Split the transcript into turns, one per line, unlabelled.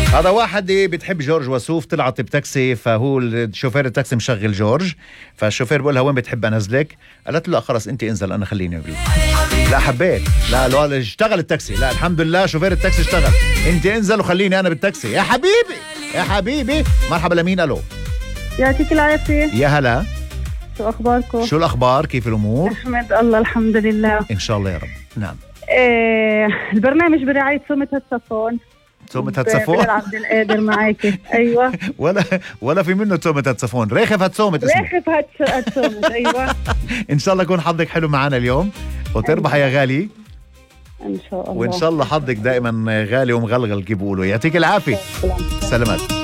هذا واحد بتحب جورج وسوف، طلعت بتاكسي، فهو شوفير التاكسي مشغل جورج، فالشوفير بقول لها وين بتحب انزلك؟ قالت له لا خلص انت انزل انا خليني اقول. لا حبيت، لا اشتغل التاكسي، لا الحمد لله شوفير التاكسي اشتغل، انت انزل وخليني انا بالتاكسي يا حبيبي يا حبيبي. مرحبا، لمين؟ الو.
يعطيك العافية.
يا هلا،
شو أخباركم؟
شو الأخبار؟ كيف الأمور؟
أحمد الله الحمد لله.
إن شاء الله يا رب. نعم.
البرنامج برعاية صومة هاتسافون.
صومة هاتسافون؟
عبد القادر معاكي. أيوة.
ولا في منه صومة هاتسافون، ريخف هاتسومة اسمه.
ريخف هاتسومة. أيوة.
إن شاء الله يكون حظك حلو معنا اليوم وتربح يا غالي.
إن شاء الله.
وإن شاء الله حظك دائما غالي ومغلغل كيف بيقولوا. يعطيك العافية. سلامات.